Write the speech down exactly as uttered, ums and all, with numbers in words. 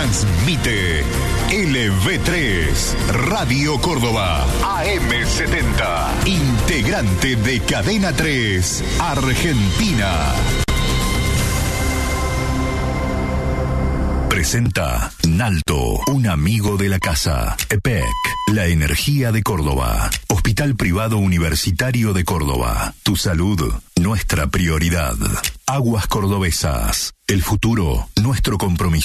Transmite L V tres, Radio Córdoba, A M setenta, integrante de Cadena tres, Argentina. Presenta Nalto, un amigo de la casa. E P E C, la energía de Córdoba. Hospital Privado Universitario de Córdoba. Tu salud, nuestra prioridad. Aguas Cordobesas, el futuro, nuestro compromiso.